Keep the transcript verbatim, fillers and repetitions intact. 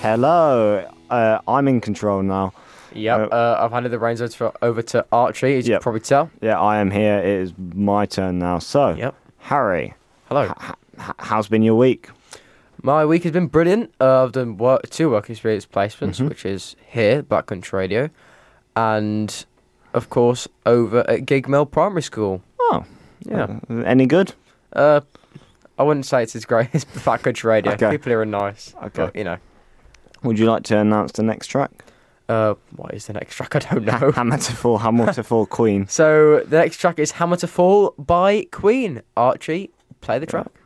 Hello. Uh, I'm in control now. Yep, uh, uh, I've handed the reins over to, over to Archie, as yep. you can probably tell. Yeah, I am here. It is my turn now. So, Yep. Harry. Hello. H- h- how's been your week? My week has been brilliant. Uh, I've done work, two work experience placements, Mm-hmm. which is here, Black Country Radio, and, of course, over at Gig Mill Primary School. Oh, Yeah. Uh, any good? Uh, I wouldn't say it's as great as Black Country Radio. Okay. People here are nice. Okay. But, you know. Would you like to announce the next track? Uh, what is the next track? I don't know. Hammer to Fall, Hammer to Fall, Queen. So, the next track is Hammer to Fall by Queen. Archie, play the track.